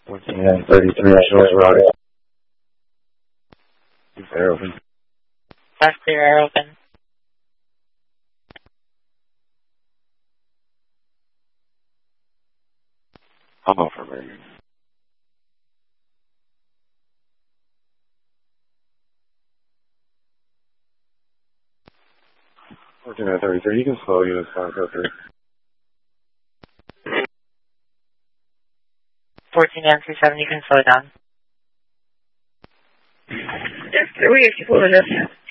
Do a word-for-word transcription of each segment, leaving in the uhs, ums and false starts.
fourteen thirty-three Shores Road. Air open. That's clear, air open. I'll go for a minute. fourteen thirty-three, you can slow units down, go through. fourteen thirty-seven, you can slow down. Yes, we exploded it.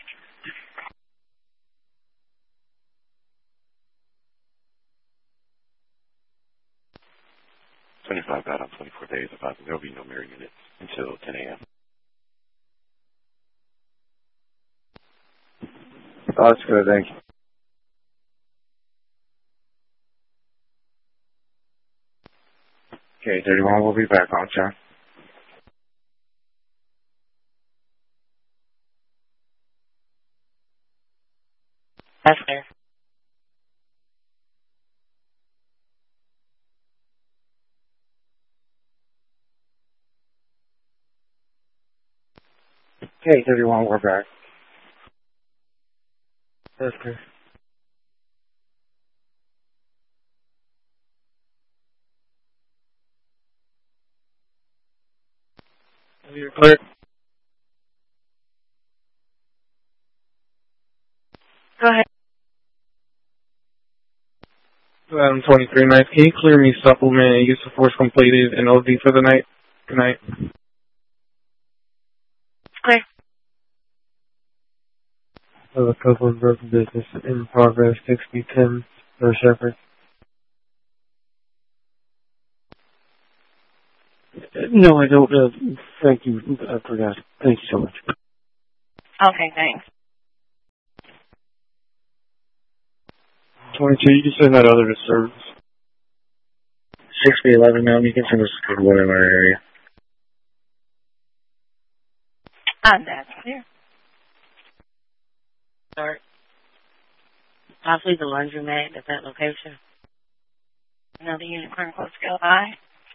twenty-five bad on twenty-four days, about there will be no mirror units until ten a.m. Oh, that's good, thank you. Okay, thirty-one, we'll be back on, John. That's clear. Okay, thirty-one, we're back. That's clear. You're clear. Go ahead. Adam twenty-three, nice. Can you clear me supplement, use of force completed, and O D for the night? Good night. Clear. Uh, Copeland Broken Business in progress, sixty ten for Shepherd. No, I don't. Uh, thank you. I forgot. Thank you so much. Okay, thanks. twenty-two, you can send that other to service. sixty eleven, now you can send us to whatever area. Ah, that's clear. Start. Possibly the laundromat at that location. Another unit current code scale high.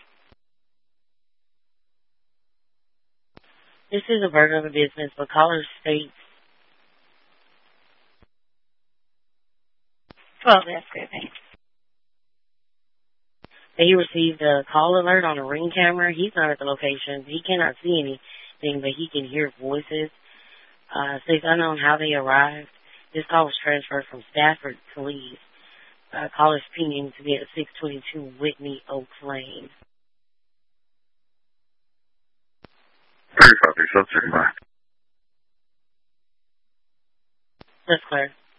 This is a burden of a business, but caller states. Well, that's good, thanks. That he received a call alert on a Ring camera. He's not at the location. He cannot see anything, but he can hear voices. Uh, states unknown how they arrived. This call was transferred from Stafford Police. Uh, caller's opinion to be at six twenty-two Whitney Oaks Lane. thirty-five, thirty-seven, thirty-nine. That's clear.